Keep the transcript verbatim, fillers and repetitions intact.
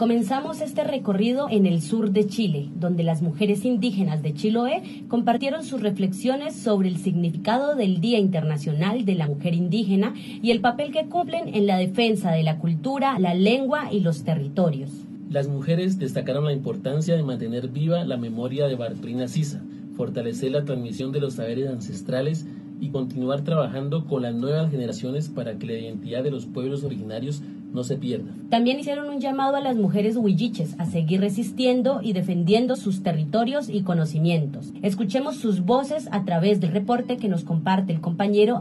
Comenzamos este recorrido en el sur de Chile, donde las mujeres indígenas de Chiloé compartieron sus reflexiones sobre el significado del Día Internacional de la Mujer Indígena y el papel que cumplen en la defensa de la cultura, la lengua y los territorios. Las mujeres destacaron la importancia de mantener viva la memoria de Bartolina Sisa, fortalecer la transmisión de los saberes ancestrales y continuar trabajando con las nuevas generaciones para que la identidad de los pueblos originarios no se pierda. También hicieron un llamado a las mujeres huilliches a seguir resistiendo y defendiendo sus territorios y conocimientos. Escuchemos sus voces a través del reporte que nos comparte el compañero